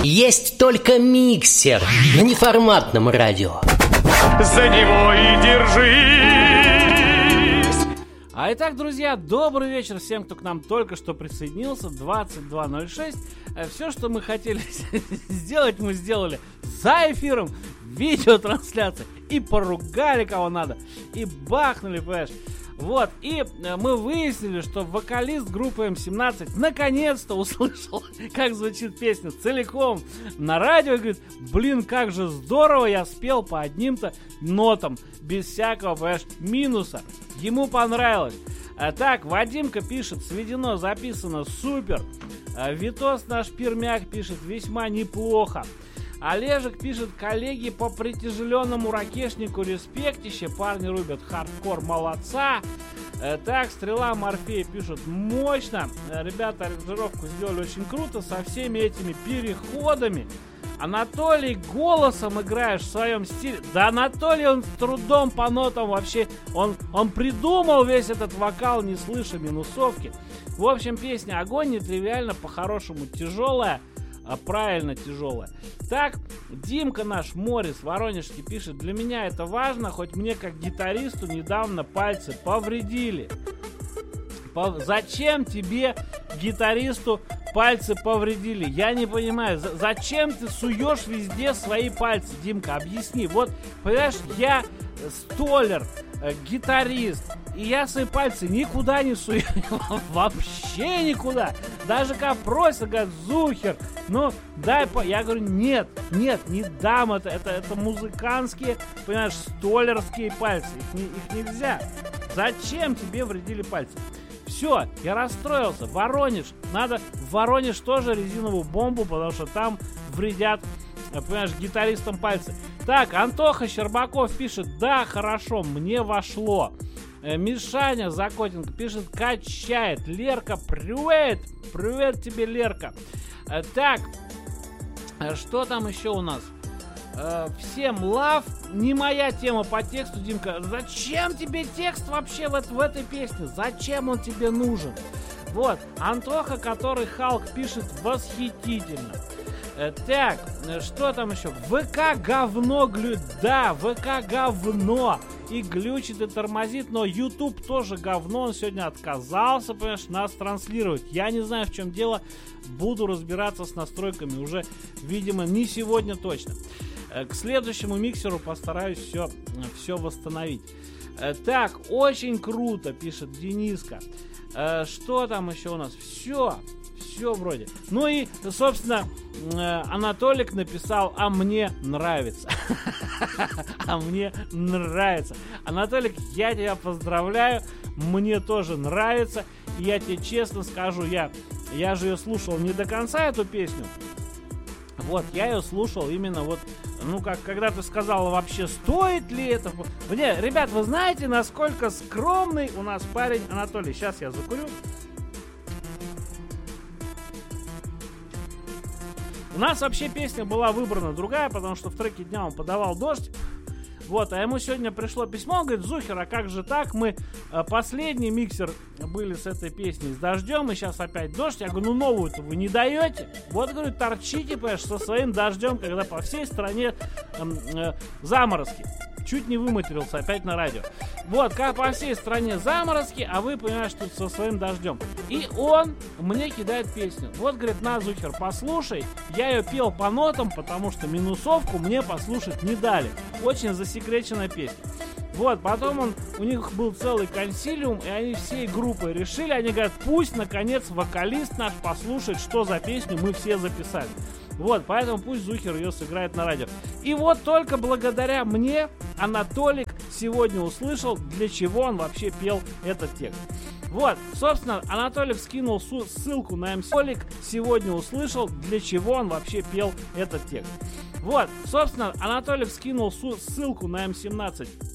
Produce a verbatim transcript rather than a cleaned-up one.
Есть только миксер на неформатном радио. За него и держись. А итак, друзья, добрый вечер всем, кто к нам только что присоединился. двадцать два ноль шесть. Все, что мы хотели сделать, мы сделали за эфиром, видеотрансляции. И поругали кого надо, и бахнули, понимаешь. Вот, и мы выяснили, что вокалист группы эм семнадцать наконец-то услышал, как звучит песня целиком на радио, и говорит: блин, как же здорово я спел по одним-то нотам, без всякого, понимаешь, минуса. Ему понравилось. А так, Вадимка пишет: сведено, записано, супер. А Витос наш Пермяк пишет: весьма неплохо. Олежек пишет: коллеги по притяжеленному ракешнику респектище, парни рубят хардкор, молодца. Э, так, Стрела Морфея пишет: мощно. Э, ребята аранжировку сделали очень круто, со всеми этими переходами. Анатолий голосом играешь в своем стиле. Да, Анатолий, он с трудом по нотам вообще, он, он придумал весь этот вокал, не слыша минусовки. В общем, песня огонь, нетривиально, по-хорошему тяжелая. А правильно, тяжелая. Так, Димка наш Морис Воронежский пишет: для меня это важно, хоть мне как гитаристу недавно пальцы повредили. По- зачем тебе, гитаристу, пальцы повредили? Я не понимаю, за- зачем ты суешь везде свои пальцы, Димка, объясни. Вот, понимаешь, я столер, э, гитарист, и я свои пальцы никуда не сую, вообще никуда. Даже когда просят, говорят: Зухер, ну дай по... Я говорю: нет, нет, не дам, это, это, это музыкантские, понимаешь, столерские пальцы, их, не, их нельзя. Зачем тебе вредили пальцы? Все, я расстроился. Воронеж, надо в Воронеж тоже резиновую бомбу, потому что там вредят, понимаешь, гитаристам пальцы. Так, Антоха Щербаков пишет: да, хорошо, мне вошло. Мишаня Закотенко пишет: качает. Лерка, привет! Привет тебе, Лерка. Так, что там еще у нас? Всем лав. Не моя тема по тексту, Димка. Зачем тебе текст вообще в, в этой песне? Зачем он тебе нужен? Вот, Антоха, который Халк, пишет: восхитительно. Так, что там еще? ВК говно глючит. Да, ВК говно. И глючит, и тормозит, но YouTube тоже говно. Он сегодня отказался, понимаешь, нас транслировать. Я не знаю, в чем дело. Буду разбираться с настройками уже, видимо, не сегодня точно. К следующему миксеру постараюсь все, все восстановить. Так, очень круто, пишет Дениска. Что там еще у нас? Все. Все вроде. Ну и, собственно, Анатолик написал: а мне нравится. А мне нравится. Анатолик, я тебя поздравляю. Мне тоже нравится. И я тебе честно скажу, я, я же ее слушал не до конца, эту песню. Вот, я ее слушал именно вот, ну, как, когда ты сказала, вообще, стоит ли это? Мне, ребят, вы знаете, насколько скромный у нас парень Анатолий? Сейчас я закурю. У нас вообще песня была выбрана другая, потому что в треке дня он подавал дождь. Вот, а ему сегодня пришло письмо, он говорит: Зухер, а как же так? Мы э, последний миксер были с этой песней с дождем, и сейчас опять дождь. Я говорю: ну новую-то вы не даете? Вот, говорю, торчите, понимаешь, со своим дождем, когда по всей стране э, э, заморозки. Чуть не выматерился опять на радио. Вот, как по всей стране заморозки, а вы, понимаешь, тут со своим дождем. И он мне кидает песню. Вот, говорит: на, Зухер, послушай. Я ее пел по нотам, потому что минусовку мне послушать не дали. Очень засекреченная песня. Вот, потом он, у них был целый консилиум, и они всей группой решили, они говорят: пусть, наконец, вокалист наш послушает, что за песню мы все записали. Вот, поэтому пусть Зухер ее сыграет на радио. И вот только благодаря мне Анатолик сегодня услышал, для чего он вообще пел этот текст. Вот, собственно, Анатолик скинул ссылку на эм си. Анатолик сегодня услышал, для чего он вообще пел этот текст. Вот, собственно, Анатолик скинул ссылку на эм семнадцать